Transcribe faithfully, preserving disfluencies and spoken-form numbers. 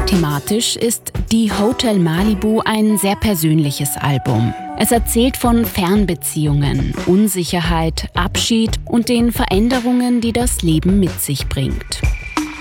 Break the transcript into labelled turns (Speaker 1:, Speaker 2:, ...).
Speaker 1: Thematisch ist Die Hotel Malibu ein sehr persönliches Album. Es erzählt von Fernbeziehungen, Unsicherheit, Abschied und den Veränderungen, die das Leben mit sich bringt.